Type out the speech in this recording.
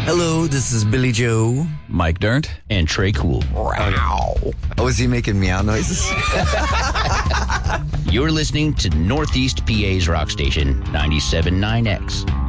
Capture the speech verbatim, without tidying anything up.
Hello, this is Billy Joe. Mike Dirnt. And Trey Cool. Wow. Oh, is he making meow noises? You're listening to Northeast P A's rock station, ninety-seven point nine X.